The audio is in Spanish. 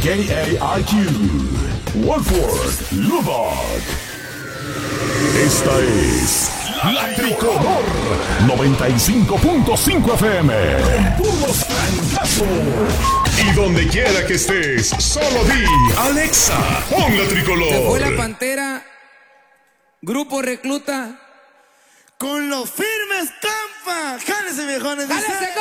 KAIQ, Wolford, Lubbock. Esta es La Tricolor 95.5 FM. Con puros francazos. Y donde quiera que estés, solo di Alexa, pon La Tricolor. Se fue la Pantera, Grupo Recluta. Con los firmes Campa. Jálese, viejones. ¡Jálese,